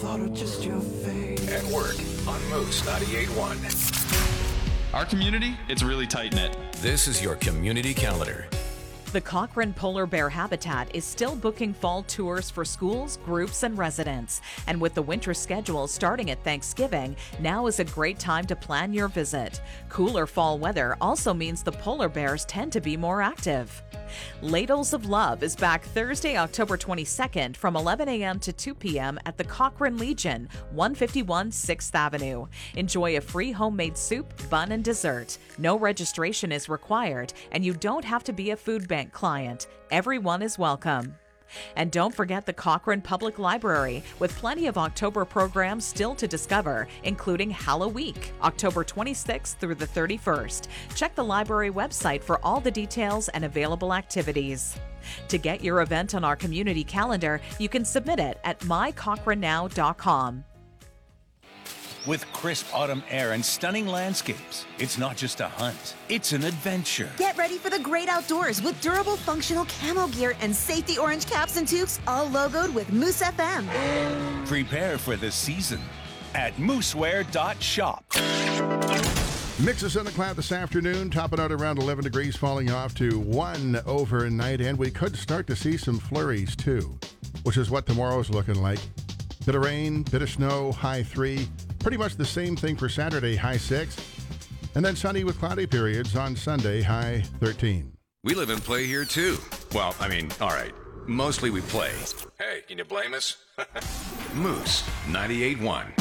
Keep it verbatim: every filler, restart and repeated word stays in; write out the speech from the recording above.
thought of just your face. At work on Moose ninety-eight point one. Our community, it's really tight-knit. This is your community calendar. The Cochrane Polar Bear Habitat is still booking fall tours for schools, groups, and residents. And with the winter schedule starting at Thanksgiving, now is a great time to plan your visit. Cooler fall weather also means the polar bears tend to be more active. Ladles of Love is back Thursday, October twenty-second from eleven a.m. to two p.m. at the Cochrane Legion, one fifty-one sixth Avenue. Enjoy a free homemade soup, bun, and dessert. No registration is required, and you don't have to be a food bank client. Everyone is welcome. And don't forget the Cochrane Public Library, with plenty of October programs still to discover, including Halloween, October twenty-sixth through the thirty-first. Check the library website for all the details and available activities. To get your event on our community calendar, you can submit it at my cochrane now dot com. With crisp autumn air and stunning landscapes, it's not just a hunt, it's an adventure. Get ready for the great outdoors with durable, functional camo gear and safety orange caps and toques, all logoed with Moose F M. Prepare for the season at mooseware dot shop. Mixes in the cloud this afternoon, topping out around eleven degrees, falling off to one overnight, and we could start to see some flurries too, which is what tomorrow's looking like. Bit of rain, bit of snow, high three. Pretty much the same thing for Saturday, high six. And then sunny with cloudy periods on Sunday, high thirteen. We live and play here too. Well, I mean, all right. Mostly we play. Hey, can you blame us? Moose ninety-eight point one.